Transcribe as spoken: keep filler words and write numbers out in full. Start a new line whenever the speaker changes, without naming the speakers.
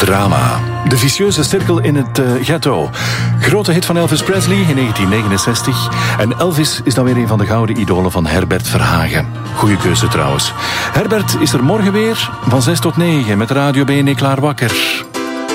drama. De vicieuze cirkel in het uh, ghetto. Grote hit van Elvis Presley in negentien negenenzestig. En Elvis is dan weer een van de gouden idolen van Herbert Verhagen. Goeie keuze trouwens. Herbert is er morgen weer van zes tot negen met Radio B N E Klaar Wakker.